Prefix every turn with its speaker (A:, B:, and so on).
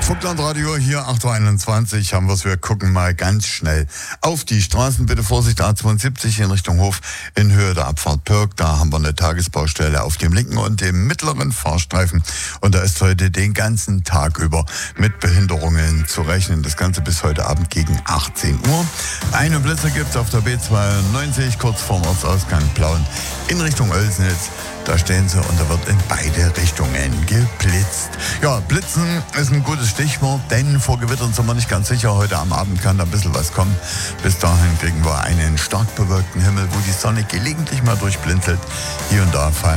A: Vogtland-Radio hier, 8.21 Uhr haben wir's. Wir gucken mal ganz schnell auf die Straßen. Bitte Vorsicht, A72 in Richtung Hof in Höhe der Abfahrt Pirk. Da haben wir eine Tagesbaustelle auf dem linken und dem mittleren Fahrstreifen. Und da ist heute den ganzen Tag über mit Behinderungen zu rechnen. Das Ganze bis heute Abend gegen 18 Uhr. Einen Blitzer gibt's auf der B92 kurz vorm Ortsausgang Plauen in Richtung Oelsnitz. Da stehen sie und da wird in beide Richtungen geblitzt. Ja, Blitzen ist ein gutes Stichwort, denn vor Gewittern sind wir nicht ganz sicher. Heute am Abend kann da ein bisschen was kommen. Bis dahin kriegen wir einen stark bewölkten Himmel, wo die Sonne gelegentlich mal durchblinzelt. Hier und da fallen